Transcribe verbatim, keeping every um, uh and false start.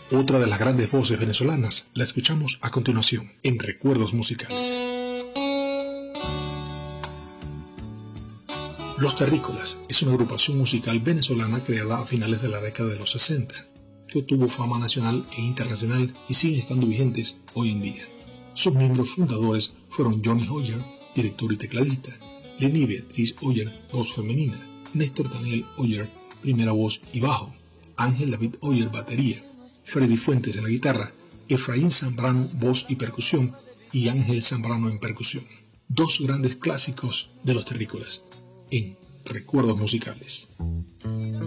Otra de las grandes voces venezolanas la escuchamos a continuación en Recuerdos Musicales. Los Terrícolas es una agrupación musical venezolana creada a finales de la década de los sesenta, que obtuvo fama nacional e internacional y siguen estando vigentes hoy en día. Sus miembros fundadores fueron Johnny Oyer, director y tecladista, Lenny Beatriz Oyer, voz femenina, Néstor Daniel Oyer, primera voz y bajo, Ángel David Oyer, batería, Freddy Fuentes en la guitarra, Efraín Zambrano, voz y percusión, y Ángel Zambrano en percusión. Dos grandes clásicos de Los Terrícolas en Recuerdos Musicales.